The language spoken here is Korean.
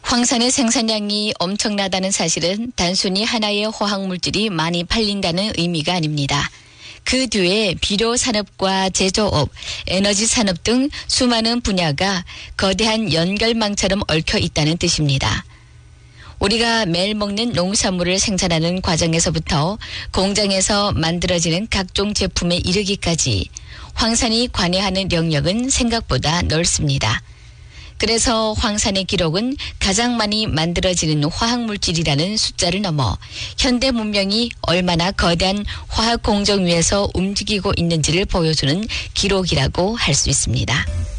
황산의 생산량이 엄청나다는 사실은 단순히 하나의 화학물질이 많이 팔린다는 의미가 아닙니다. 그 뒤에 비료 산업과 제조업, 에너지 산업 등 수많은 분야가 거대한 연결망처럼 얽혀 있다는 뜻입니다. 우리가 매일 먹는 농산물을 생산하는 과정에서부터 공장에서 만들어지는 각종 제품에 이르기까지 황산이 관여하는 영역은 생각보다 넓습니다. 그래서 황산의 기록은 가장 많이 만들어지는 화학물질이라는 숫자를 넘어 현대 문명이 얼마나 거대한 화학 공정 위에서 움직이고 있는지를 보여주는 기록이라고 할 수 있습니다.